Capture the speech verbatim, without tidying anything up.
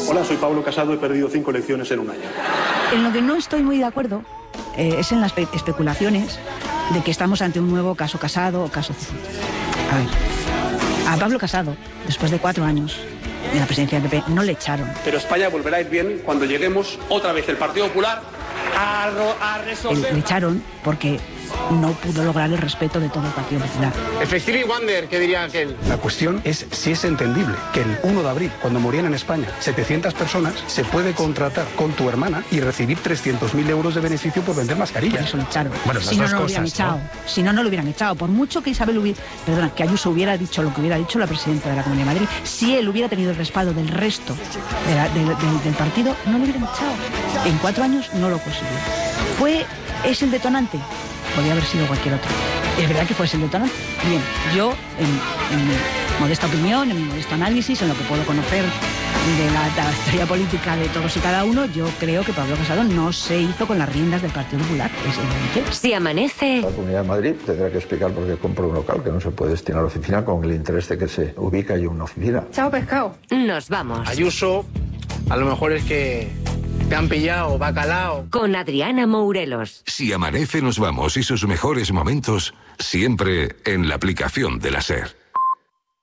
Hola, soy Pablo Casado, he perdido cinco elecciones en un año. En lo que no estoy muy de acuerdo eh, es en las espe especulaciones de que estamos ante un nuevo caso Casado o caso Cifuentes. A ver, a Pablo Casado, después de cuatro años en la presidencia del P P, no le echaron. Pero España volverá a ir bien cuando lleguemos otra vez el Partido Popular a, a resolver... El, le echaron porque no pudo lograr el respeto de todo el Partido Popular. El Festival Wonder, ¿qué diría aquel? La cuestión es si es entendible que el uno de abril, cuando morían en España setecientas personas, se puede contratar con tu hermana y recibir trescientos mil euros de beneficio por vender mascarillas. Por eso lo echaron. Bueno, si no, no lo hubieran echado. ¿no? Si no, no lo hubieran echado. Por mucho que Isabel hubiera... Perdona, que Ayuso hubiera dicho lo que hubiera dicho la presidenta de la Comunidad de Madrid, si él hubiera tenido el respaldo del resto de la, de, de, del partido, no lo hubieran echado. En cuatro años no lo consiguió. Fue... ¿Es el detonante? Podría haber sido cualquier otro. Es verdad que fue el detonante. Bien, yo, en, en mi modesta opinión, en mi modesto análisis, en lo que puedo conocer de la, de la historia política de todos y cada uno, yo creo que Pablo Casado no se hizo con las riendas del Partido Popular. Es evidente. Si amanece... La Comunidad de Madrid tendrá que explicar por qué compró un local que no se puede destinar a la oficina con el interés de que se ubica ahí una oficina. Chao, pescado. Nos vamos. Ayuso, a lo mejor es que te han pillado bacalao. Con Adriana Mourelos. Si amanece nos vamos y sus mejores momentos siempre en la aplicación de la SER.